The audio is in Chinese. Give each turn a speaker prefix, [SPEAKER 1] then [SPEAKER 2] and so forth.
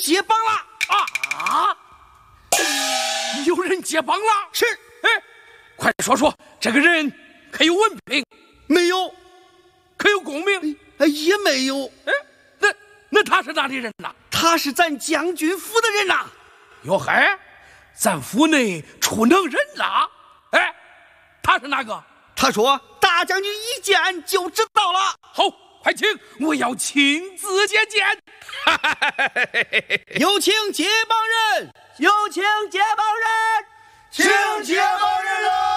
[SPEAKER 1] 解绑了
[SPEAKER 2] 啊！有人解绑了？
[SPEAKER 1] 是。
[SPEAKER 2] 哎，快说说，这个人可有文凭？
[SPEAKER 1] 没有。
[SPEAKER 2] 可有功名？
[SPEAKER 1] 也没有。
[SPEAKER 2] 哎，那他是哪里人呐？
[SPEAKER 1] 他是咱将军府的人呐。
[SPEAKER 2] 哟嗨，咱府内出能人了。哎，他是哪个？
[SPEAKER 1] 他说大将军一见就知道了。
[SPEAKER 2] 好，快请，我要亲自接见。
[SPEAKER 1] 有请解绑人，有请解绑人，
[SPEAKER 3] 请解绑人了。